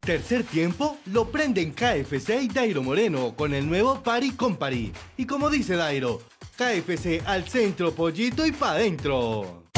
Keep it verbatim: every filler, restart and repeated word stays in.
Tercer tiempo lo prenden K F C y Dairo Moreno con el nuevo Party con Party. Y como dice Dairo, K F C al centro, pollito y pa' dentro.